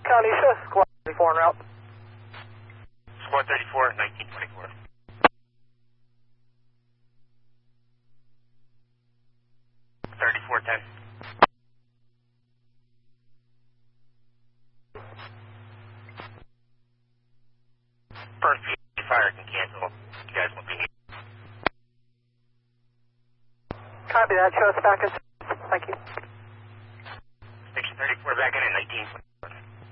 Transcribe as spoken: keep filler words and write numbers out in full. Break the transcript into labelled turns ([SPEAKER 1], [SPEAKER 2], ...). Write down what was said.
[SPEAKER 1] Kanisha, Squad thirty-four en route.
[SPEAKER 2] Squad thirty-four, nineteen twenty-four. thirty-four ten. First fire can cancel. You guys won't be here.
[SPEAKER 1] Copy that. Show us back in. Thank you.
[SPEAKER 2] Station thirty-four back in at nineteen twenty.